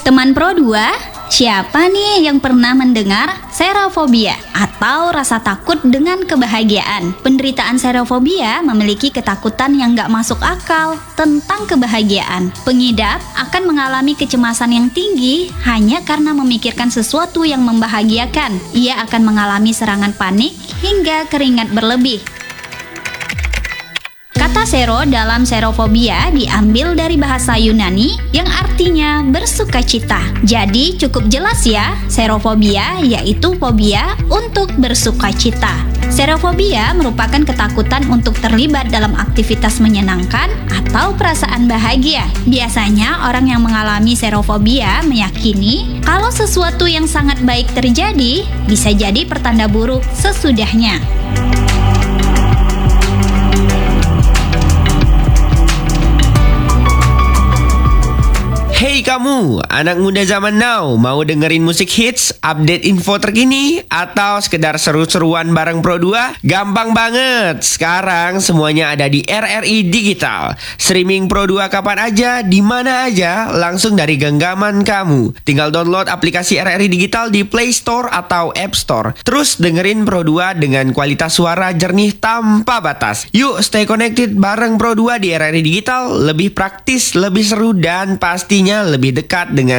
Teman Pro 2, siapa nih yang pernah mendengar serofobia atau rasa takut dengan kebahagiaan? Penderitaan serofobia memiliki ketakutan yang gak masuk akal tentang kebahagiaan. Pengidap akan mengalami kecemasan yang tinggi hanya karena memikirkan sesuatu yang membahagiakan. Ia akan mengalami serangan panik hingga keringat berlebih. Kata sero dalam serofobia diambil dari bahasa Yunani yang artinya bersukacita. Jadi cukup jelas ya, serofobia yaitu fobia untuk bersukacita. Serofobia merupakan ketakutan untuk terlibat dalam aktivitas menyenangkan atau perasaan bahagia. Biasanya orang yang mengalami serofobia meyakini kalau sesuatu yang sangat baik terjadi bisa jadi pertanda buruk sesudahnya. Hey kamu, anak muda zaman now, mau dengerin musik hits, update info terkini, atau sekedar seru-seruan bareng Pro 2? Gampang banget, sekarang semuanya ada di RRI Digital. Streaming Pro 2 kapan aja, di mana aja, langsung dari genggaman kamu. Tinggal download aplikasi RRI Digital di Play Store atau App Store. Terus dengerin Pro 2 dengan kualitas suara jernih tanpa batas. Yuk stay connected bareng Pro 2 di RRI Digital, lebih praktis, lebih seru, dan pastinya lebih dekat dengan